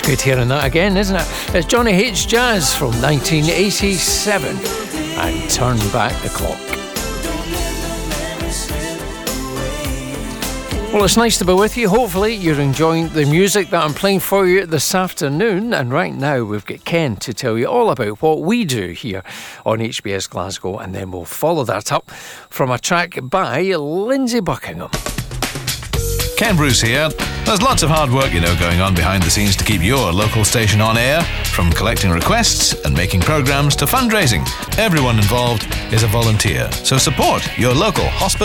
Good hearing that again, isn't it? It's Johnny H. Jazz from 1987 and Turn Back the Clock. Well, it's nice to be with you. Hopefully you're enjoying the music that I'm playing for you this afternoon. And right now we've got Ken to tell you all about what we do here on HBS Glasgow, and then we'll follow that up from a track by Lindsay Buckingham. Ken Bruce here. There's lots of hard work, going on behind the scenes to keep your local station on air, from collecting requests and making programmes to fundraising. Everyone involved is a volunteer, so support your local hospital